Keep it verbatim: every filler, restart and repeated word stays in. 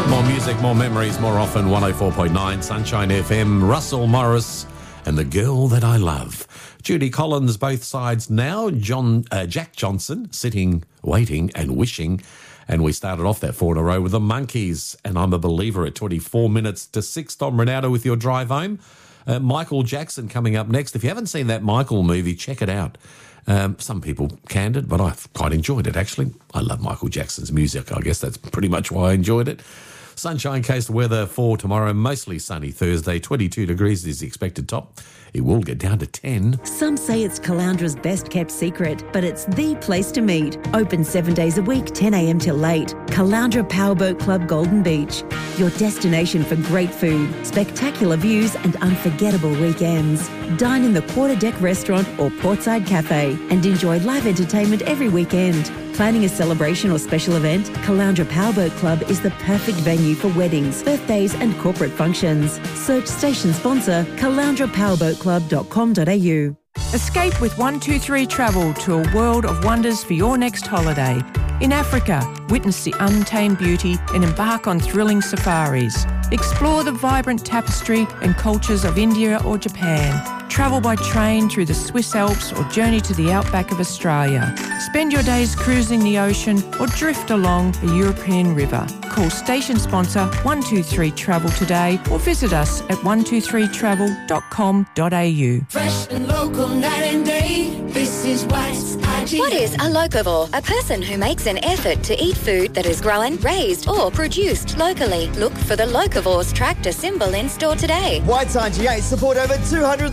More music, more memories, more often. one oh four point nine Sunshine F M. Russell Morris and The Girl That I Love. Judy Collins, both sides now. John uh, Jack Johnson sitting, waiting and wishing. And we started off that four in a row with the Monkees. And I'm a believer at twenty-four minutes to six. Tom Ronaldo with your drive home. Uh, Michael Jackson coming up next. If you haven't seen that Michael movie, check it out. Um, some people canned it, but I quite enjoyed it, actually. I love Michael Jackson's music. I guess that's pretty much why I enjoyed it. Sunshine Coast weather for tomorrow, mostly sunny Thursday. twenty-two degrees is the expected top. It will get down to ten. Some say it's Calandra's best kept secret, but it's the place to meet. Open seven days a week, ten a.m. till late. Calandra Powerboat Club Golden Beach. Your destination for great food, spectacular views and unforgettable weekends. Dine in the Quarter Deck Restaurant or Portside Cafe and enjoy live entertainment every weekend. Planning a celebration or special event? Calandra Powerboat Club is the perfect venue for weddings, birthdays and corporate functions. Search station sponsor calandra powerboat club dot com dot a u. Escape with one two three Travel to a world of wonders for your next holiday. In Africa, witness the untamed beauty and embark on thrilling safaris. Explore the vibrant tapestry and cultures of India or Japan. Travel by train through the Swiss Alps or journey to the outback of Australia. Spend your days cruising the ocean or drift along a European river. Call station sponsor one two three Travel today or visit us at one two three travel dot com dot a u. Fresh and local night and day, this is White's I G. What is a locavore? A person who makes an effort to eat food that is grown, raised or produced locally. Look for the Locavores tractor symbol in store today. White's I G A support over two hundred